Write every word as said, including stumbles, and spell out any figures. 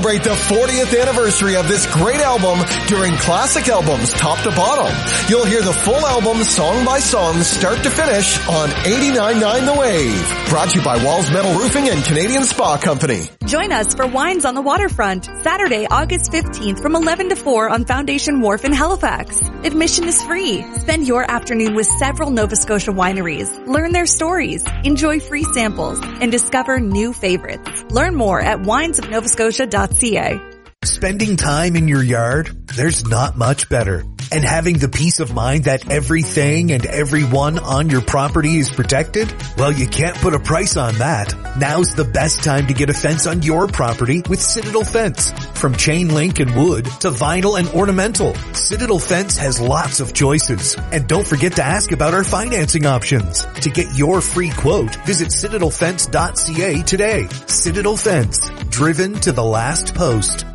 Celebrate the fortieth anniversary of this great album during Classic Albums Top to Bottom. You'll hear the full album song by song start to finish on eighty-nine point nine The Wave. Brought to you by Walls Metal Roofing and Canadian Spa Company. Join us for Wines on the Waterfront, Saturday, August fifteenth from eleven to four on Foundation Wharf in Halifax. Admission is free. Spend your afternoon with several Nova Scotia wineries. Learn their stories, enjoy free samples, and discover new favorites. Learn more at wines of nova scotia dot c a. Spending time in your yard? There's not much better. And having the peace of mind that everything and everyone on your property is protected? Well, you can't put a price on that. Now's the best time to get a fence on your property with Citadel Fence. From chain link and wood to vinyl and ornamental, Citadel Fence has lots of choices. And don't forget to ask about our financing options. To get your free quote, visit citadel fence dot c a today. Citadel Fence, driven to the last post.